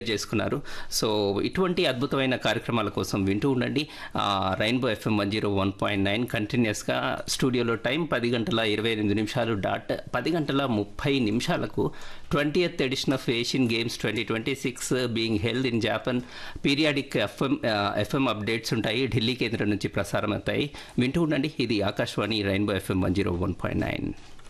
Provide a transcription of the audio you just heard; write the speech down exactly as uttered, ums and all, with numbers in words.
చేసుకున్నారు. సో ఇటువంటి అద్భుతమైన కార్యక్రమాల కోసం వింటూ ఉండండి. Rainbow FM one zero one point nine కంటిన్యూస్గా స్టూడియోలో టైం పది గంటల ఇరవై ఎనిమిది నిమిషాలు డాట్ పది గంటల ముప్పై నిమిషాలకు twentieth edition of Asian games twenty twenty six being held in Japan periodic FM FM updates ఉంటాయి, ఢిల్లీ కేంద్రం నుంచి ప్రసారం అవుతాయి. వింటూ ఉండండి. ఇది Akashvani rainbow FM one zero one point nine.